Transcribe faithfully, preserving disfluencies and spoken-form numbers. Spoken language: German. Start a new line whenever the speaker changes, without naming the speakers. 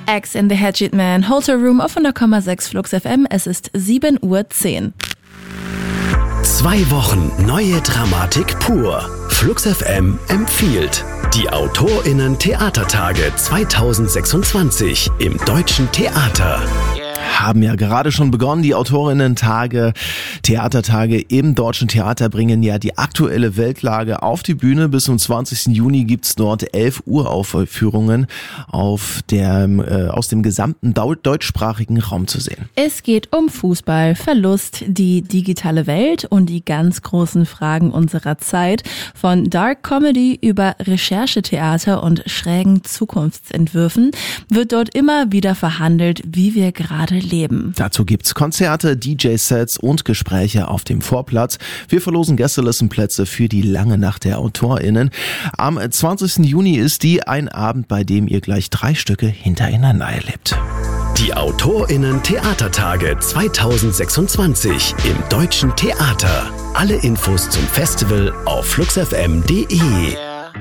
X in the Hatchet Man, Hotel Room auf hundert Komma sechs Flux F M. Es ist sieben Uhr zehn.
Zwei Wochen neue Dramatik pur. Flux F M empfiehlt die AutorInnen-Theatertage zweitausendsechsundzwanzig im Deutschen Theater.
Haben ja gerade schon begonnen, die Autorinnen-Tage, Theatertage im Deutschen Theater bringen ja die aktuelle Weltlage auf die Bühne. Bis zum zwanzigsten Juni gibt's dort elf Uraufführungen auf der, äh, aus dem gesamten deutschsprachigen Raum zu sehen.
Es geht um Fußball, Verlust, die digitale Welt und die ganz großen Fragen unserer Zeit. Von Dark Comedy über Recherchetheater und schrägen Zukunftsentwürfen wird dort immer wieder verhandelt, wie wir gerade leben.
Dazu gibt's Konzerte, D J-Sets und Gespräche auf dem Vorplatz. Wir verlosen Gästelistenplätze für die lange Nacht der AutorInnen. Am zwanzigsten Juni ist die ein Abend, bei dem ihr gleich drei Stücke hintereinander erlebt.
Die AutorInnen-Theatertage zweitausendsechsundzwanzig im Deutschen Theater. Alle Infos zum Festival auf flux f m punkt d e.